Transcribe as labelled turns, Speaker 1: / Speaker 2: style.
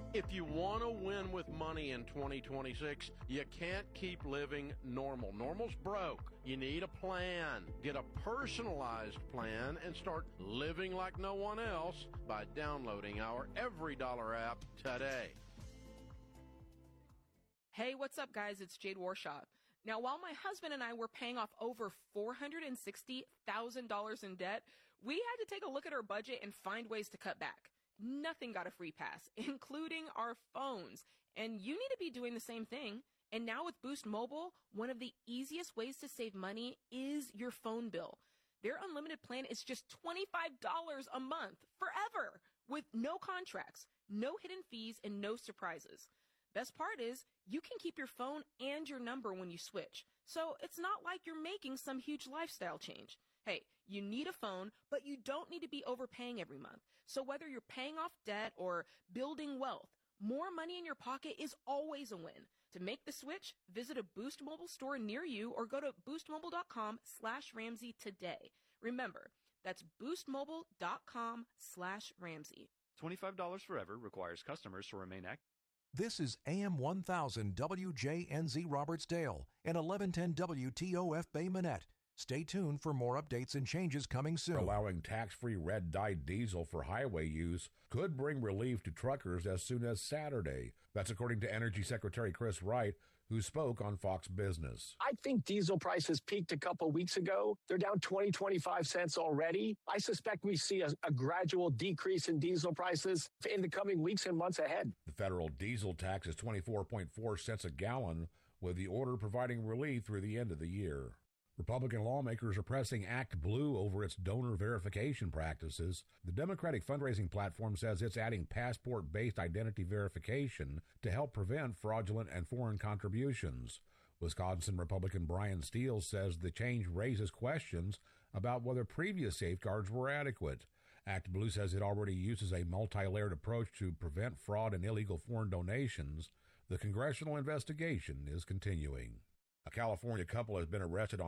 Speaker 1: If you want to win with money in 2026, you can't keep living normal. Normal's broke. You need a plan. Get a personalized plan and start living like no one else by downloading our EveryDollar app today.
Speaker 2: Hey, what's up, guys? It's Jade Warshaw. Now, while my husband and I were paying off over $460,000 in debt, we had to take a look at our budget and find ways to cut back. Nothing got a free pass, including our phones. And you need to be doing the same thing. And now with Boost Mobile, one of the easiest ways to save money is your phone bill. Their unlimited plan is just $25 a month forever with no contracts, no hidden fees, and no surprises. Best part is you can keep your phone and your number when you switch. So it's not like you're making some huge lifestyle change. Hey, you need a phone, but you don't need to be overpaying every month. So whether you're paying off debt or building wealth, more money in your pocket is always a win. To make the switch, visit a Boost Mobile store near you or go to boostmobile.com/Ramsey today. Remember, that's boostmobile.com/Ramsey.
Speaker 3: $25 forever requires customers to remain active.
Speaker 4: This is AM 1000 WJNZ Robertsdale and 1110 WTOF Bay Minette. Stay tuned for more updates and changes coming soon.
Speaker 5: Allowing tax-free red-dyed diesel for highway use could bring relief to truckers as soon as Saturday. That's according to Energy Secretary Chris Wright, who spoke on Fox Business.
Speaker 6: I think diesel prices peaked a couple weeks ago. They're down 25 cents already. I suspect we see a gradual decrease in diesel prices in the coming weeks and months ahead.
Speaker 5: The federal diesel tax is 24.4 cents a gallon, with the order providing relief through the end of the year. Republican lawmakers are pressing Act Blue over its donor verification practices. The Democratic fundraising platform says it's adding passport-based identity verification to help prevent fraudulent and foreign contributions. Wisconsin Republican Brian Steele says the change raises questions about whether previous safeguards were adequate. Act Blue says it already uses a multi-layered approach to prevent fraud and illegal foreign donations. The congressional investigation is continuing. A California couple has been arrested on